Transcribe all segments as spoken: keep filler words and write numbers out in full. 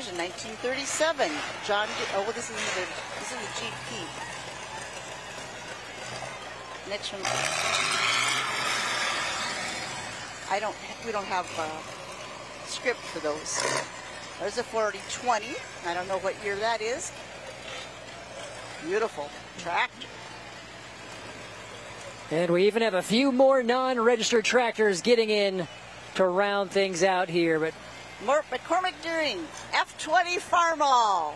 in nineteen thirty-seven. John, oh, well, this is the this is the G P. Next one. I don't. We don't have a script for those. There's a forty twenty. I don't know what year that is. Beautiful tractor. And we even have a few more non-registered tractors getting in to round things out here. But More McCormick Deering F twenty Farmall.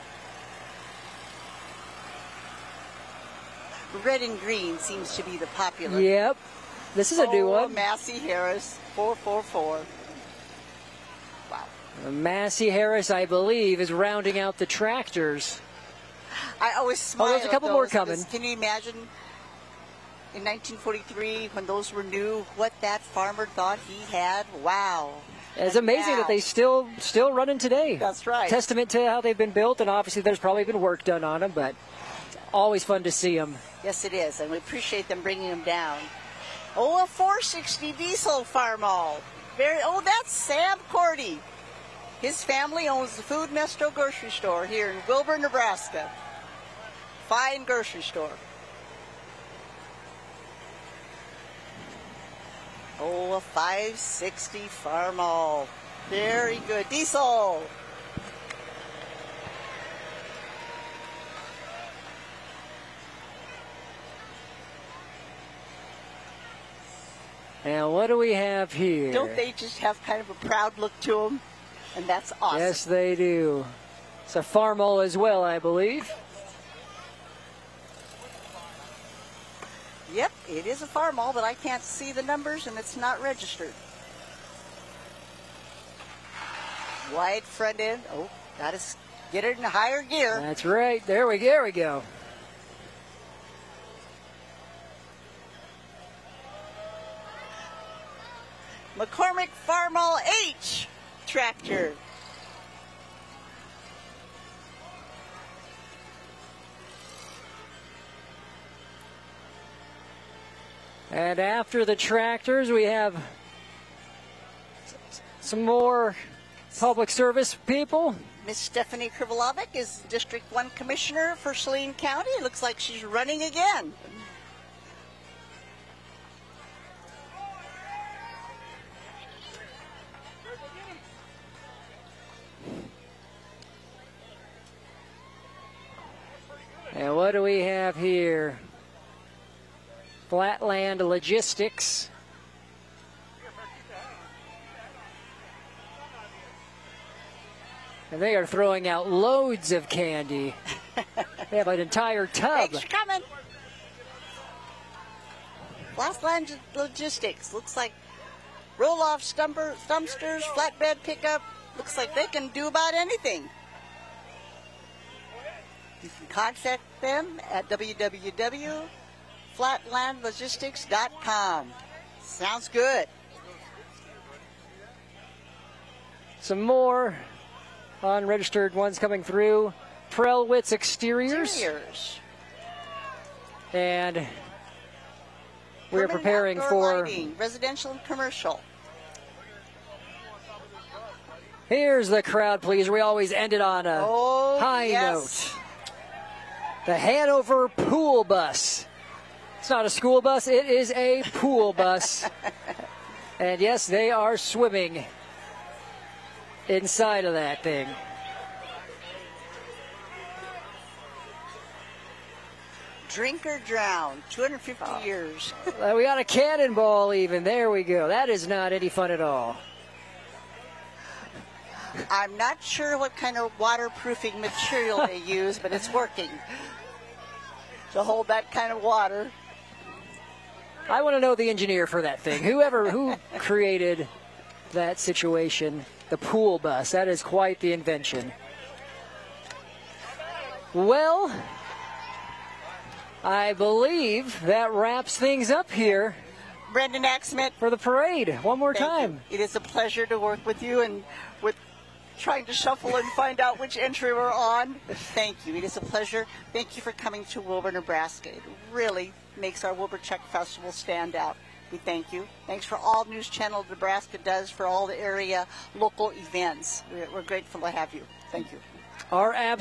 Red and green seems to be the popular. Yep. This is a new Oh, one. Massey Harris four four four. Wow. Massey Harris, I believe, is rounding out the tractors. I always smile. Oh, there's a couple at more those, coming. because Can you imagine in nineteen forty-three when those were new, what that farmer thought he had? Wow. It's And amazing now- that they still still running today. That's right. Testament to how they've been built, and obviously there's probably been work done on them, but it's always fun to see them. Yes, it is, and we appreciate them bringing them down. Oh, a four sixty diesel Farmall. Very. Oh, that's Sam Cordy. His family owns the Food Mesto grocery store here in Wilbur, Nebraska. Fine grocery store. Oh, a five sixty Farmall. Very good. Diesel. And what do we have here? Don't they just have kind of a proud look to them? And that's awesome. Yes, they do. It's a Farmall as well, I believe. Yep, it is a Farmall, but I can't see the numbers and it's not registered. Wide front end. Oh, gotta get it in higher gear. That's right. There we, there we go. McCormick Farmall H tractor. And after the tractors, we have some more public service people. Miss Stephanie Krivolovic is District one Commissioner for Saline County. It looks like she's running again. And what do we have here? Flatland Logistics. And they are throwing out loads of candy. They have an entire tub. Thanks for coming. Flatland Logistics. Looks like roll-off stumper, dumpsters, flatbed pickup. Looks like they can do about anything. You can contact them at w w w dot flatland logistics dot com. Sounds good. Some more unregistered ones coming through. Prellwitz Exteriors. Exteriors. And we're Permanent preparing outdoor for... lighting, residential and commercial. Here's the crowd pleaser. We always end it on a Oh, high yes. note. The Hanover Pool Bus. It's not a school bus, it is a pool bus. And yes, they are swimming inside of that thing. Drink or drown, two hundred fifty years. Uh, we got a cannonball even. There we go. That is not any fun at all. I'm not sure what kind of waterproofing material they use, but it's working to hold that kind of water. I want to know the engineer for that thing. Whoever, who created that situation, the pool bus. That is quite the invention. Well, I believe that wraps things up here Brendan Axmit, for the parade. One more thank time. you. It is a pleasure to work with you and with trying to shuffle and find out which entry we're on. Thank you. It is a pleasure. Thank you for coming to Wilbur, Nebraska. It really makes our Wilbur Chuck Festival stand out. We thank you. Thanks for all News Channel Nebraska does for all the area local events. We're, we're grateful to have you. Thank you. Our abs.